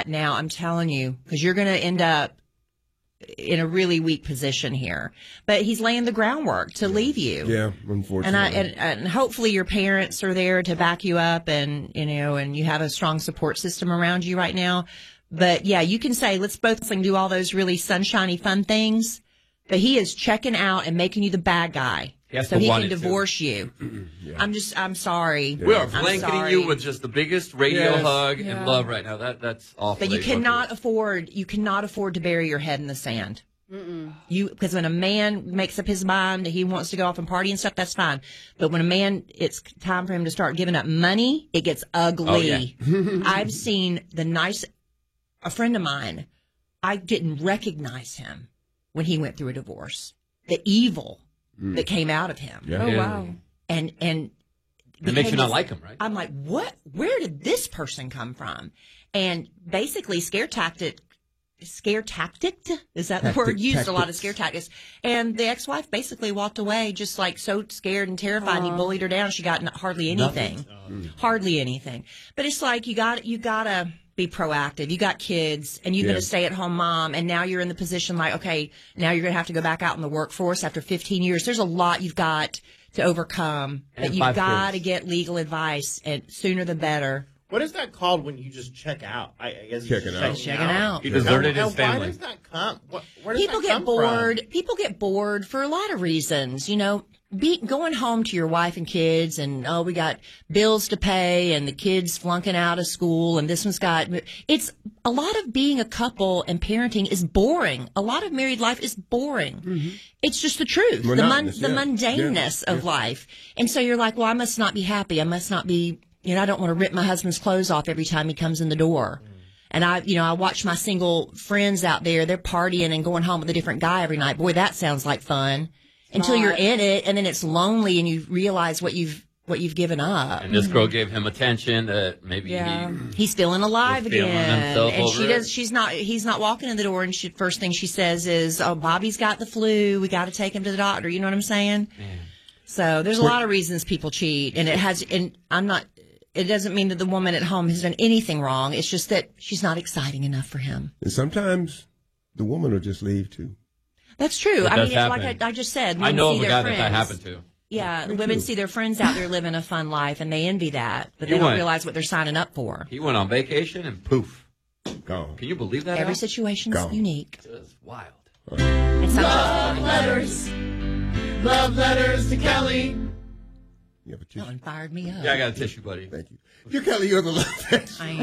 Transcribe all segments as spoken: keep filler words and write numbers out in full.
that now, I'm telling you, because you're going to end up in a really weak position here. But he's laying the groundwork to leave you. Yeah, unfortunately. And, I, and, and hopefully your parents are there to back you up, and you know, and you have a strong support system around you right now. But yeah, you can say, let's both do all those really sunshiny, fun things. But he is checking out and making you the bad guy. So he can divorce to. you. yeah. I'm just, I'm sorry. Yeah. We are blanketing you with just the biggest radio yes. hug yeah. and love right now. That That's awful. But you cannot afford, you cannot afford to bury your head in the sand. Mm-mm. You, because when a man makes up his mind that he wants to go off and party and stuff, that's fine. But when a man, it's time for him to start giving up money, it gets ugly. Oh, yeah. I've seen the nice, a friend of mine, I didn't recognize him when he went through a divorce. The evil Mm. that came out of him. Yeah. Oh, wow. And, and it makes you not like him, right? I'm like, what, where did this person come from? And basically scare tactic, scare tactic, is that Tactic, the word? Used tactics. a lot of scare tactics. And the ex-wife basically walked away just like so scared and terrified. And he bullied her down. She got hardly anything. Mm. Hardly anything. But it's like, you got, you gotta be proactive. You got kids and you've yeah. been a stay-at-home mom, and now you're in the position like, okay, now you're going to have to go back out in the workforce after fifteen years. There's a lot you've got to overcome, and but you've got to get legal advice, and sooner the better. What is that called when you just check out? I, I guess checking out. Checking out. He deserted now, his family. Why does that come? What, where does People that get come bored. From? People get bored for a lot of reasons. You know, be, going home to your wife and kids, and oh, we got bills to pay, and the kids flunking out of school, and this one's got. It's a lot of being a couple and parenting is boring. A lot of married life is boring. Mm-hmm. It's just the truth, the, mon- the yeah. mundaneness yeah. of yeah. life. And so you're like, well, I must not be happy. I must not be. You know, I don't want to rip my husband's clothes off every time he comes in the door. Mm. And I, you know, I watch my single friends out there. They're partying and going home with a different guy every night. Boy, that sounds like fun. Until you're in it, and then it's lonely, and you realize what you've what you've given up. And this girl gave him attention that maybe yeah. he he's feeling alive feeling again. And she it. does. She's not. He's not walking in the door, and she, first thing she says is, "Oh, Bobby's got the flu. We got to take him to the doctor." You know what I'm saying? Man. So there's a lot of reasons people cheat, and it has. And I'm not. It doesn't mean that the woman at home has done anything wrong. It's just that she's not exciting enough for him. And sometimes the woman will just leave too. That's true. It I mean, it's happen. like I, I just said. I know see of a their guy friends. that that happened to. Yeah, the women see their friends out there living a fun life, and they envy that, but He they don't went. realize what they're signing up for. He went on vacation and poof. Gone. Can you believe that? Every Al? situation's Gone. unique. It's wild. And sometimes Love letters. Love letters to Kelly. You have a that tissue? one fired me up. Yeah, I got a tissue, buddy. Thank you. You Kelly, you're the love letters. I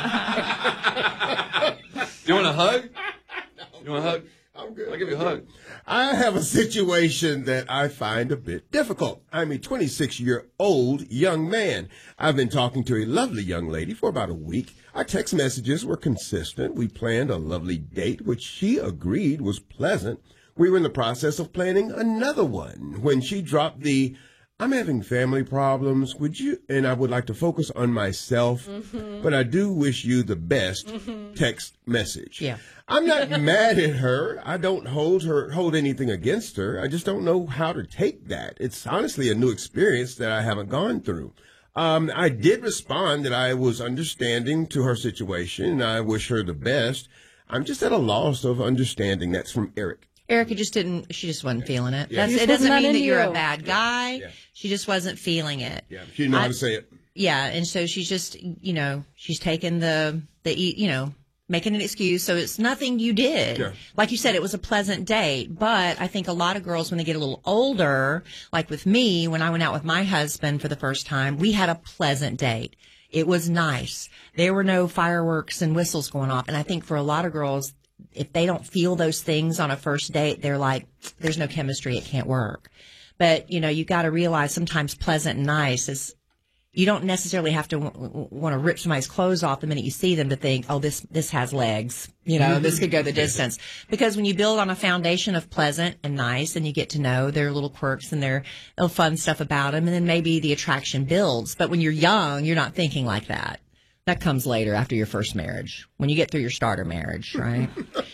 am. You want a hug? You want a hug? I'm good. I'll give you a hug. I have a situation that I find a bit difficult. I'm a twenty-six-year-old young man. I've been talking to a lovely young lady for about a week. Our text messages were consistent. We planned a lovely date, which she agreed was pleasant. We were in the process of planning another one when she dropped the, "I'm having family problems. Would you, and I would like to focus on myself, mm-hmm. but I do wish you the best," mm-hmm. text message. Yeah. I'm not mad at her. I don't hold her, hold anything against her. I just don't know how to take that. It's honestly a new experience that I haven't gone through. Um, I did respond that I was understanding to her situation and I wish her the best. I'm just at a loss of understanding. That's from Eric. Erica just didn't, she just wasn't feeling it. Yeah. That's, it doesn't not mean that into you're you. a bad guy. Yeah. She just wasn't feeling it. Yeah, she didn't know I- how to say it. Yeah, and so she's just, you know, she's taking the, the, you know, making an excuse. So it's nothing you did. Yeah. Like you said, it was a pleasant date. But I think a lot of girls, when they get a little older, like with me, when I went out with my husband for the first time, we had a pleasant date. It was nice. There were no fireworks and whistles going off. And I think for a lot of girls, if they don't feel those things on a first date, they're like, there's no chemistry. It can't work. But, you know, you got to realize sometimes pleasant and nice is, you don't necessarily have to w- w- want to rip somebody's clothes off the minute you see them to think, oh, this, this has legs. You know, this could go the distance. Because when you build on a foundation of pleasant and nice and you get to know their little quirks and their little fun stuff about them, and then maybe the attraction builds. But when you're young, you're not thinking like that. That comes later after your first marriage, when you get through your starter marriage, right?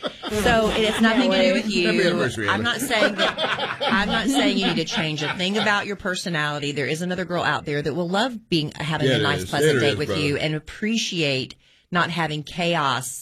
So it has nothing to do with you. I'm not saying that. I'm not saying you need to change a thing about your personality. There is another girl out there that will love being having Yeah, a it nice, is. pleasant It date is, with brother. you and appreciate not having chaos